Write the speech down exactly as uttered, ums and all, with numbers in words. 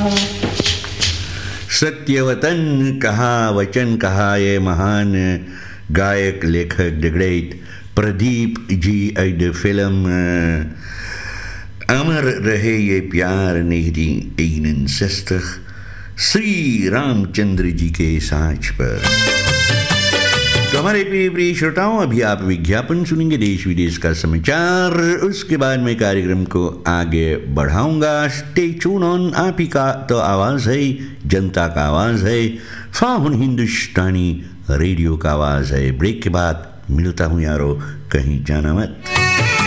सत्य वतन कहा, वचन कहा ये महान गायक लेखक the great Pradeep ji the film अमर रहे ये प्यार negentien zestig श्री रामचंद्र जी के साज पर। तो हमारे प्रिय श्रोताओं, अभी आप विज्ञापन सुनेंगे, देश विदेश का समाचार, उसके बाद मैं कार्यक्रम को आगे बढ़ाऊंगा। स्टे ट्यून ऑन, आप ही का तो आवाज़ है, जनता का आवाज़ है, फाहुन हिंदुस्तानी रेडियो का आवाज़ है। ब्रेक के बाद मिलता हूँ यारो, कहीं जाना मत।